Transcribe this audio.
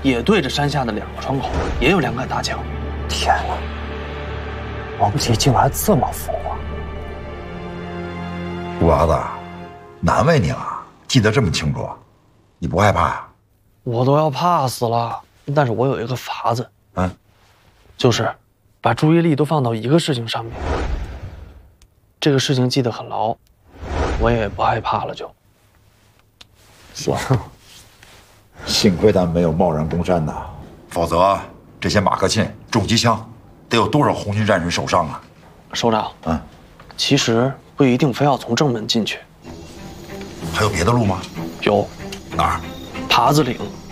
也对着山下的2个窗口，也有2杆大枪。 天哪，王杰竟然这么疯啊！ 五娃子，难为你了，记得这么清楚，你不害怕呀？ 我都要怕死了，但是我有一个法子，就是把注意力都放到一个事情上面，这个事情记得很牢，我也不害怕了就。 行，幸亏咱没有贸然攻山呐，否则这些马克沁重机枪得有多少红军战士受伤啊！ 首长，其实不一定非要从正门进去， 还有别的路吗？ 有， 哪儿？ 耙子岭。